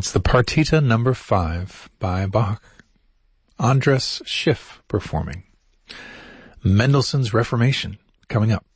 It's the Partita number 5 by Bach. Andras Schiff performing. Mendelssohn's Reformation coming up.